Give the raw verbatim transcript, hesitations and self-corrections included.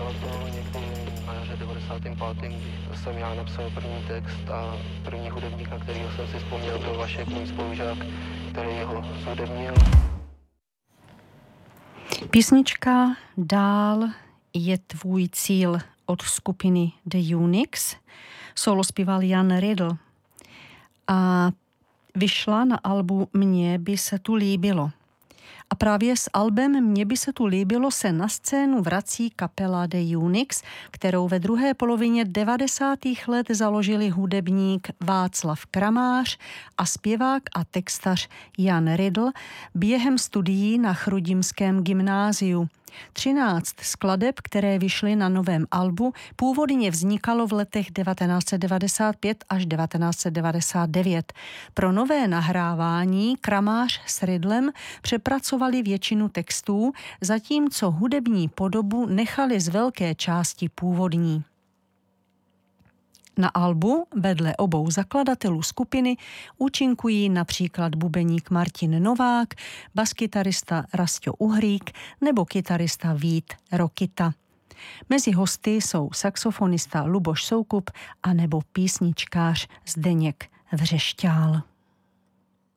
bylo to někdy na jaře devadesátém pátém, kdy jsem já napsal první text a první hudebník, na kterého jsem si vzpomněl, byl Vašek, můj spolužák, který ho zhudebnil. Písnička Dál je tvůj cíl od skupiny The Unix. Solo zpíval Jan Riddle a vyšla na albu Mně by se tu líbilo. A právě s albem Mně by se tu líbilo se na scénu vrací kapela The Unix, kterou ve druhé polovině devadesátých let založili hudebník Václav Kramář a zpěvák a textař Jan Riddle během studií na Chrudimském gymnáziu. Třináct skladeb, které vyšly na novém albu, původně vznikalo v letech devatenáct set devadesát pět až devatenáct set devadesát devět. Pro nové nahrávání Kramář s Riddlem přepracovali většinu textů, zatímco hudební podobu nechali z velké části původní. Na albu vedle obou zakladatelů skupiny účinkují například bubeník Martin Novák, baskytarista Rasťo Uhrík nebo kytarista Vít Rokita. Mezi hosty jsou saxofonista Luboš Soukup a nebo písničkář Zdeněk Vřešťál.